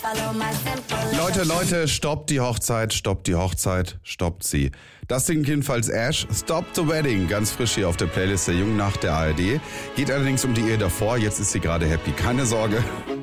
Leute, stoppt die Hochzeit, stoppt sie. Das singt jedenfalls Ash, Stop the Wedding, ganz frisch hier auf der Playlist der Jungen Nacht der ARD. Geht allerdings um die Ehe davor, jetzt ist sie gerade happy. Keine Sorge,